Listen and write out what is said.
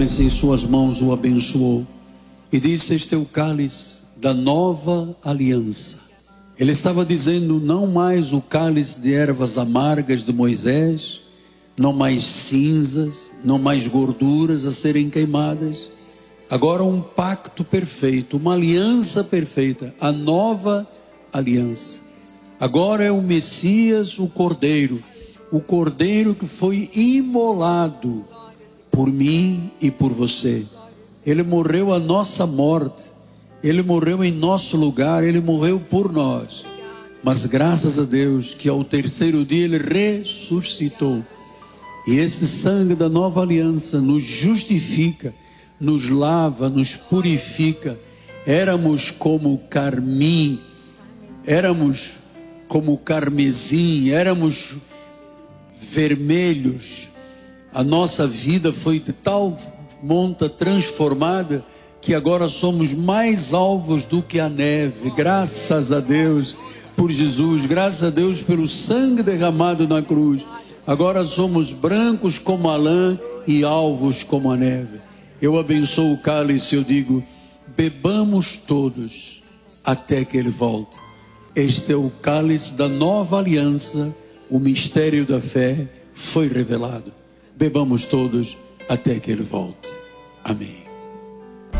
cálice em suas mãos, o abençoou e disse: este é o cálice da nova aliança. Ele estava dizendo: não mais o cálice de ervas amargas de Moisés, não mais cinzas, não mais gorduras a serem queimadas. Agora um pacto perfeito, uma aliança perfeita, a nova aliança. Agora é o Messias, o Cordeiro que foi imolado por mim e por você. Ele morreu a nossa morte, ele morreu em nosso lugar, ele morreu por nós. Mas graças a Deus que ao terceiro dia ele ressuscitou. E esse sangue da nova aliança nos justifica, nos lava, nos purifica. Éramos como carmim, éramos como carmesim, éramos vermelhos. A nossa vida foi de tal monta transformada que agora somos mais alvos do que a neve. Graças a Deus por Jesus, graças a Deus pelo sangue derramado na cruz. Agora somos brancos como a lã e alvos como a neve. Eu abençoo o cálice, eu digo: bebamos todos até que ele volte. Este é o cálice da nova aliança, o mistério da fé foi revelado. Bebamos todos até que ele volte. Amém.